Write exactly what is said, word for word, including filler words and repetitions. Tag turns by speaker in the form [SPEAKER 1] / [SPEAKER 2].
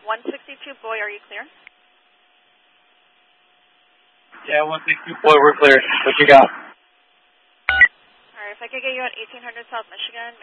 [SPEAKER 1] one sixty-two Boy, are you clear?
[SPEAKER 2] Yeah, one sixty-two Boy, we're clear. What you got?
[SPEAKER 1] Alright, if I could get you on eighteen hundred South Michigan.